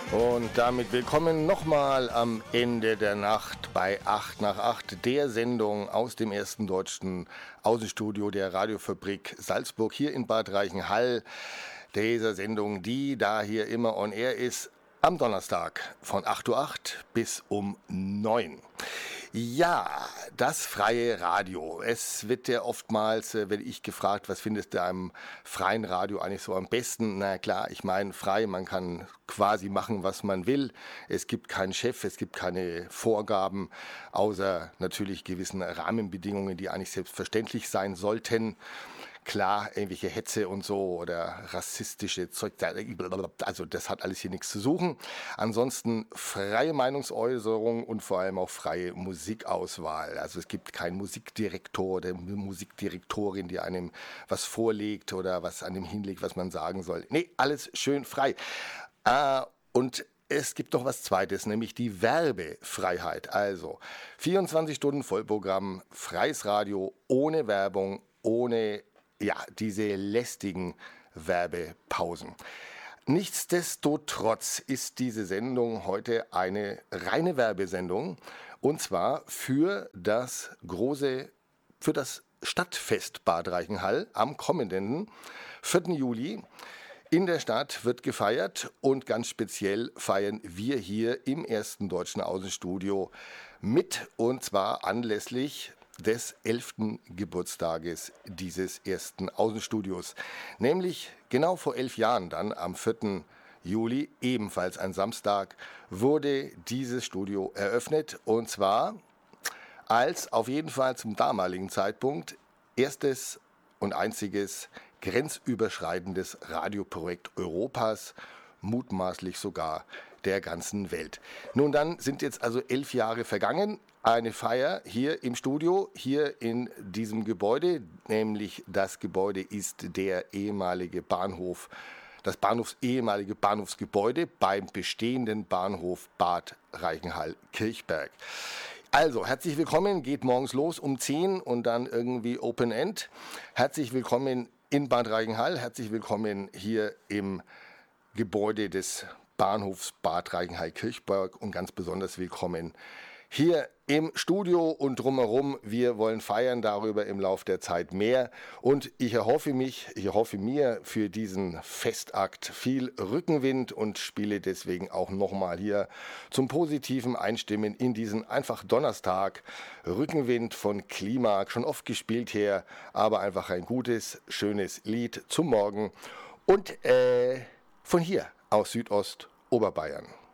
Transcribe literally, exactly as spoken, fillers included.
Und damit willkommen nochmal am Ende der Nacht bei acht nach acht, der Sendung aus dem ersten deutschen Außenstudio der Radiofabrik Salzburg hier in Bad Reichenhall. Dieser Sendung, die da hier immer on air ist, am Donnerstag von acht Uhr acht bis um neun. Ja, das freie Radio. Es wird ja oftmals, äh, werde ich gefragt, was findest du am freien Radio eigentlich so am besten? Na klar, ich meine frei, man kann quasi machen, was man will. Es gibt keinen Chef, es gibt keine Vorgaben, außer natürlich gewissen Rahmenbedingungen, die eigentlich selbstverständlich sein sollten. Klar, irgendwelche Hetze und so oder rassistische Zeug, also das hat alles hier nichts zu suchen. Ansonsten freie Meinungsäußerung und vor allem auch freie Musikauswahl. Also es gibt keinen Musikdirektor oder Musikdirektorin, die einem was vorlegt oder was an dem hinlegt, was man sagen soll. Nee, alles schön frei. Äh, und es gibt noch was Zweites, nämlich die Werbefreiheit. Also vierundzwanzig Stunden Vollprogramm, freies Radio, ohne Werbung, ohne ja, diese lästigen Werbepausen. Nichtsdestotrotz ist diese Sendung heute eine reine Werbesendung und zwar für das große, für das Stadtfest Bad Reichenhall am kommenden vierten Juli. In der Stadt wird gefeiert und ganz speziell feiern wir hier im ersten deutschen Außenstudio mit und zwar anlässlich des elften Geburtstages dieses ersten Außenstudios. Nämlich genau vor elf Jahren dann, am vierten Juli, ebenfalls ein Samstag, wurde dieses Studio eröffnet. Und zwar als auf jeden Fall zum damaligen Zeitpunkt erstes und einziges grenzüberschreitendes Radioprojekt Europas, mutmaßlich sogar der ganzen Welt. Nun dann sind jetzt also elf Jahre vergangen. Eine Feier hier im Studio, hier in diesem Gebäude, nämlich das Gebäude ist der ehemalige Bahnhof, das Bahnhofs, ehemalige Bahnhofsgebäude beim bestehenden Bahnhof Bad Reichenhall-Kirchberg. Also, herzlich willkommen, geht morgens los um zehn und dann irgendwie Open End. Herzlich willkommen in Bad Reichenhall, herzlich willkommen hier im Gebäude des Bahnhofs Bad Reichenhall-Kirchberg und ganz besonders willkommen hier im Studio und drumherum. Wir wollen feiern, darüber im Lauf der Zeit mehr. Und ich erhoffe mich, ich erhoffe mir für diesen Festakt viel Rückenwind und spiele deswegen auch nochmal hier zum positiven Einstimmen in diesen einfach Donnerstag. Rückenwind von Klima, schon oft gespielt her, aber einfach ein gutes, schönes Lied zum Morgen. Und äh, von hier aus Südost Oberbayern.